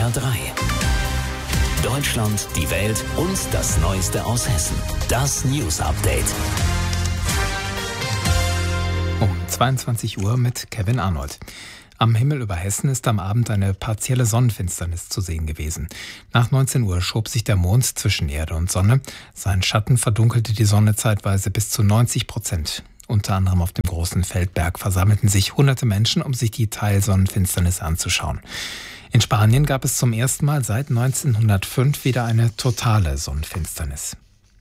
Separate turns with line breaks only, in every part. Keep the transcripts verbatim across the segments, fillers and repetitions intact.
R drei. Deutschland, die Welt und das Neueste aus Hessen. Das News Update.
Um zweiundzwanzig Uhr mit Kevin Arnold. Am Himmel über Hessen ist am Abend eine partielle Sonnenfinsternis zu sehen gewesen. Nach neunzehn Uhr schob sich der Mond zwischen Erde und Sonne. Sein Schatten verdunkelte die Sonne zeitweise bis zu neunzig Prozent. Unter anderem auf dem großen Feldberg versammelten sich hunderte Menschen, um sich die Teilsonnenfinsternis anzuschauen. In Spanien gab es zum ersten Mal seit neunzehnhundertfünf wieder eine totale Sonnenfinsternis.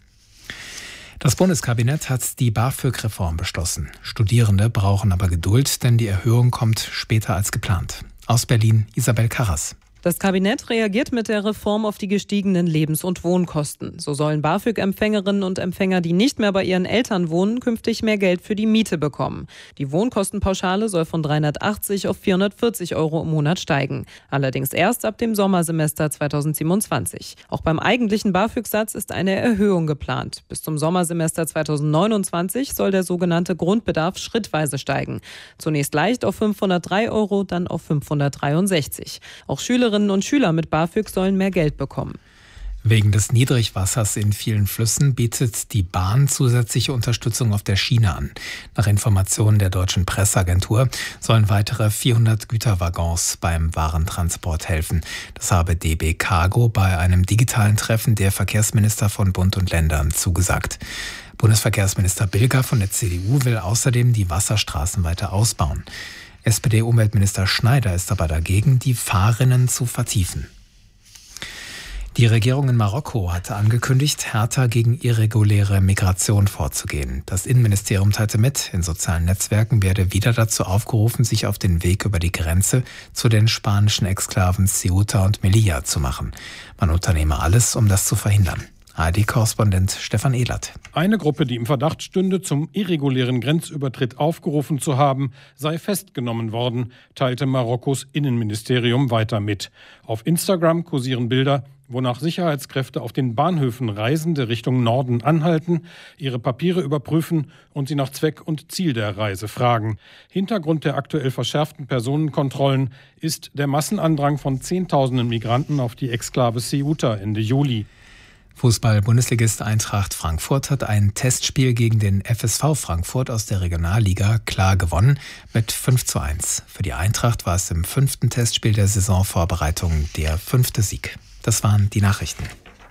Das Bundeskabinett hat die BAföG-Reform beschlossen. Studierende brauchen aber Geduld, denn die Erhöhung kommt später als geplant. Aus Berlin, Isabel Karras.
Das Kabinett reagiert mit der Reform auf die gestiegenen Lebens- und Wohnkosten. So sollen BAföG-Empfängerinnen und Empfänger, die nicht mehr bei ihren Eltern wohnen, künftig mehr Geld für die Miete bekommen. Die Wohnkostenpauschale soll von dreihundertachtzig auf vierhundertvierzig Euro im Monat steigen. Allerdings erst ab dem Sommersemester zweitausendsiebenundzwanzig. Auch beim eigentlichen BAföG-Satz ist eine Erhöhung geplant. Bis zum Sommersemester zweitausendneunundzwanzig soll der sogenannte Grundbedarf schrittweise steigen. Zunächst leicht auf fünfhundertdrei Euro, dann auf fünfhundertdreiundsechzig. Auch Schülerinnen und Schüler mit BAföG sollen mehr Geld bekommen.
Wegen des Niedrigwassers in vielen Flüssen bietet die Bahn zusätzliche Unterstützung auf der Schiene an. Nach Informationen der Deutschen Presseagentur sollen weitere vierhundert Güterwaggons beim Warentransport helfen. Das habe D B Cargo bei einem digitalen Treffen der Verkehrsminister von Bund und Ländern zugesagt. Bundesverkehrsminister Bilger von der C D U will außerdem die Wasserstraßen weiter ausbauen. S P D-Umweltminister Schneider ist aber dagegen, die Fahrrinnen zu vertiefen. Die Regierung in Marokko hatte angekündigt, härter gegen irreguläre Migration vorzugehen. Das Innenministerium teilte mit, in sozialen Netzwerken werde wieder dazu aufgerufen, sich auf den Weg über die Grenze zu den spanischen Exklaven Ceuta und Melilla zu machen. Man unternehme alles, um das zu verhindern. A R D-Korrespondent Stefan Ehlert.
Eine Gruppe, die im Verdacht stünde, zum irregulären Grenzübertritt aufgerufen zu haben, sei festgenommen worden, teilte Marokkos Innenministerium weiter mit. Auf Instagram kursieren Bilder, wonach Sicherheitskräfte auf den Bahnhöfen Reisende Richtung Norden anhalten, ihre Papiere überprüfen und sie nach Zweck und Ziel der Reise fragen. Hintergrund der aktuell verschärften Personenkontrollen ist der Massenandrang von Zehntausenden Migranten auf die Exklave Ceuta Ende Juli.
Fußball-Bundesligist Eintracht Frankfurt hat ein Testspiel gegen den F S V Frankfurt aus der Regionalliga klar gewonnen mit fünf zu eins. Für die Eintracht war es im fünften Testspiel der Saisonvorbereitung der fünfte Sieg. Das waren die Nachrichten.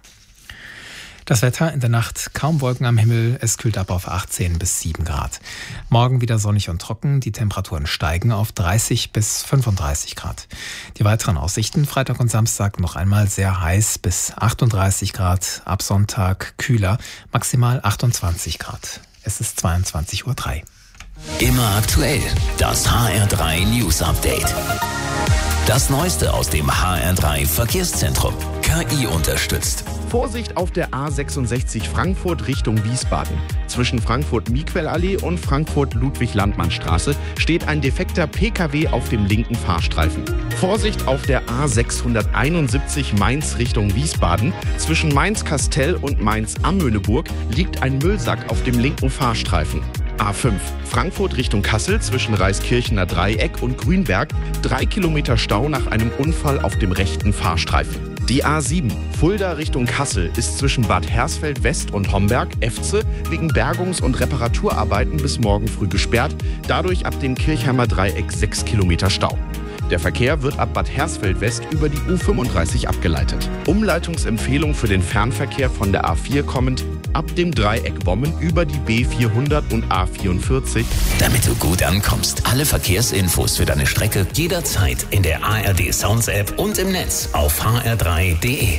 Das Wetter in der Nacht kaum Wolken am Himmel, es kühlt ab auf achtzehn bis sieben Grad. Morgen wieder sonnig und trocken, die Temperaturen steigen auf dreißig bis fünfunddreißig Grad. Die weiteren Aussichten, Freitag und Samstag noch einmal sehr heiß bis achtunddreißig Grad, ab Sonntag kühler, maximal achtundzwanzig Grad. Es ist zweiundzwanzig Uhr drei.
Immer aktuell, das H R drei News Update. Das Neueste aus dem H R drei Verkehrszentrum. K I unterstützt.
Vorsicht auf der A sechsundsechzig Frankfurt Richtung Wiesbaden. Zwischen Frankfurt-Miquel-Allee und Frankfurt-Ludwig-Landmann-Straße steht ein defekter P K W auf dem linken Fahrstreifen. Vorsicht auf der A sechshunderteinundsiebzig Mainz Richtung Wiesbaden. Zwischen Mainz-Kastell und Mainz-Amöneburg liegt ein Müllsack auf dem linken Fahrstreifen. A fünf Frankfurt Richtung Kassel zwischen Reiskirchener Dreieck und Grünberg. Drei Kilometer Stau nach einem Unfall auf dem rechten Fahrstreifen. Die A sieben Fulda Richtung Kassel ist zwischen Bad Hersfeld West und Homberg-Efze wegen Bergungs- und Reparaturarbeiten bis morgen früh gesperrt. Dadurch ab dem Kirchheimer Dreieck sechs Kilometer Stau. Der Verkehr wird ab Bad Hersfeld West über die U fünfunddreißig abgeleitet. Umleitungsempfehlung für den Fernverkehr von der A vier kommend ab dem Dreieck Wommen über die B vierhundert und A vierundvierzig.
Damit du gut ankommst, alle Verkehrsinfos für deine Strecke jederzeit in der A R D Sounds App und im Netz auf h r drei punkt d e.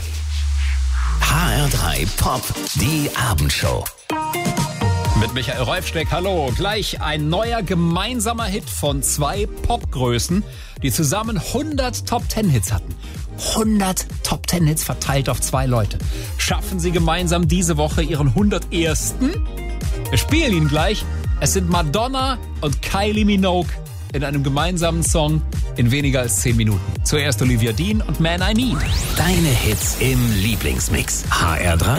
H R drei Pop, die Abendshow.
Mit Michael Rolfsteck, hallo. Gleich ein neuer gemeinsamer Hit von zwei Popgrößen, die zusammen hundert Top-Ten-Hits hatten. hundert Top-Ten-Hits verteilt auf zwei Leute. Schaffen sie gemeinsam diese Woche ihren hundertersten? Wir spielen ihn gleich. Es sind Madonna und Kylie Minogue in einem gemeinsamen Song in weniger als zehn Minuten. Zuerst Olivia Dean und Man I Need.
Deine Hits im Lieblingsmix. H R drei